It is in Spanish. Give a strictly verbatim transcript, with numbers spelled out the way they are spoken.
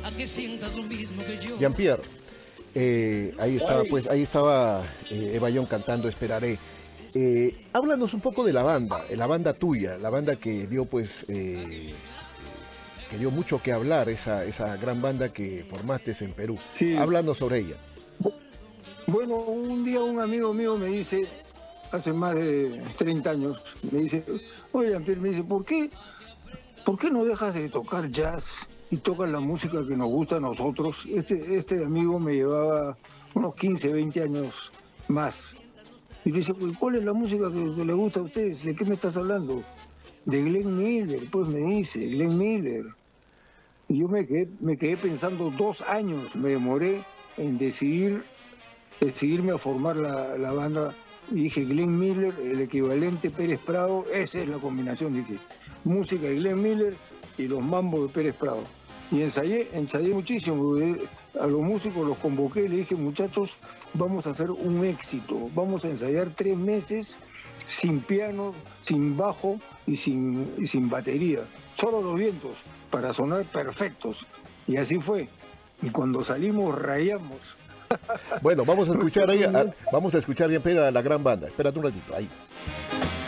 Jean-Pierre, eh, ahí estaba, pues, ahí estaba eh, Eva Young cantando Esperaré. Eh, háblanos un poco de la banda, la banda tuya, la banda que dio pues eh, que dio mucho que hablar, esa, esa gran banda que formaste en Perú. Sí. Háblanos sobre ella. Bueno, un día un amigo mío me dice, hace más de treinta años, me dice, oye, Jean-Pierre, me dice, ¿por qué, ¿por qué no dejas de tocar jazz y tocas la música que nos gusta a nosotros? Este, este amigo me llevaba unos quince, veinte años más. Y le dice, ¿cuál es la música que, que le gusta a ustedes? ¿De qué me estás hablando? De Glenn Miller, pues me dice, Glenn Miller. Y yo me quedé, me quedé pensando dos años, me demoré en decidir, decidirme a formar la, la banda. Y dije, Glenn Miller, el equivalente Pérez Prado, esa es la combinación, dije. Música de Glenn Miller y los mambos de Pérez Prado. Y ensayé, ensayé muchísimo. A los músicos los convoqué y le dije, muchachos, vamos a hacer un éxito. Vamos a ensayar tres meses sin piano, sin bajo y sin, y sin batería. Solo los vientos, para sonar perfectos. Y así fue. Y cuando salimos, rayamos. Bueno, vamos a escuchar ahí, a, vamos a escuchar bien a la gran banda. Espérate un ratito, ahí.